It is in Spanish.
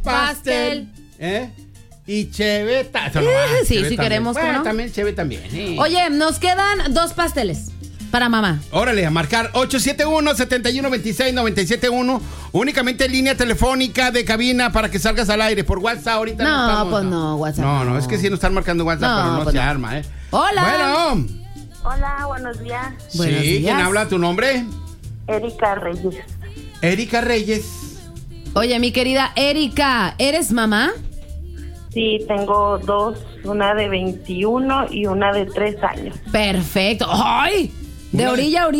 pastel. Y cheve. Sí, si queremos, bueno, ¿no? también cheve también. Sí. Oye, nos quedan 2 pasteles para mamá. Órale, a marcar 871-7126-971. Únicamente línea telefónica de cabina para que salgas al aire. Por WhatsApp ahorita No, estamos, pues no, WhatsApp. No, es que sí nos están marcando WhatsApp, No, pero no pues se no. arma, Hola. Bueno. Hola, buenos días. Buenos Sí, días. ¿quién habla? ¿Tu nombre? Erika Reyes. Erika Reyes. Oye, mi querida Erika, ¿eres mamá? Sí, tengo 2, una de 21 y una de 3 años. Perfecto. ¡Ay! De orilla a orilla.